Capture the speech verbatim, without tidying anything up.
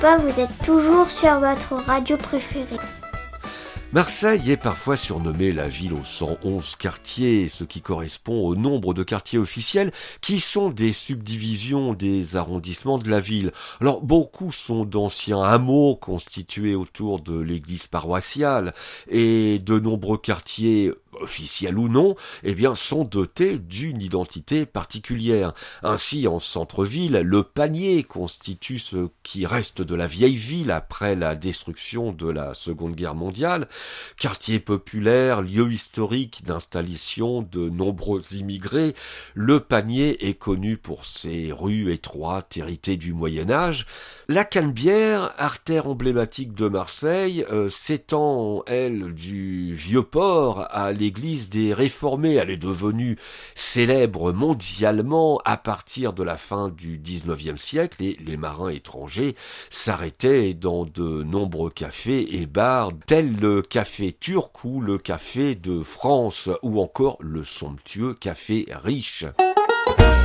pas, vous êtes toujours sur votre radio préférée. Marseille est parfois surnommée la ville aux cent onze quartiers, ce qui correspond au nombre de quartiers officiels qui sont des subdivisions des arrondissements de la ville. Alors beaucoup sont d'anciens hameaux constitués autour de l'église paroissiale et de nombreux quartiers officiels ou non, eh bien, sont dotés d'une identité particulière. Ainsi, en centre-ville, le Panier constitue ce qui reste de la vieille ville après la destruction de la Seconde Guerre mondiale. Quartier populaire, lieu historique d'installation de nombreux immigrés, le Panier est connu pour ses rues étroites héritées du Moyen-Âge. La Canebière, artère emblématique de Marseille, euh, s'étend, elle, du Vieux-Port à l'église des Réformés. Elle est devenue célèbre mondialement à partir de la fin du dix-neuvième siècle et les marins étrangers s'arrêtaient dans de nombreux cafés et bars tels le café turc ou le café de France ou encore le somptueux café riche.